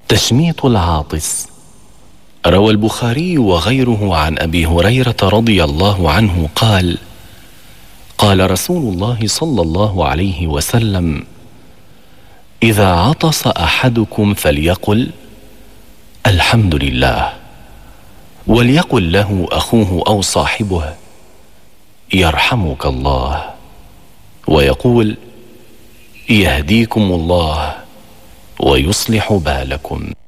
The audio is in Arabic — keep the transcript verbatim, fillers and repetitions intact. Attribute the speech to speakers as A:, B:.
A: تشميط العاطس. روى البخاري وغيره عن أبي هريرة رضي الله عنه قال: قال رسول الله صلى الله عليه وسلم: إذا عطس أحدكم فليقل الحمد لله، وليقل له أخوه أو صاحبه يرحمك الله، ويقول يهديكم الله ويصلح بالكم.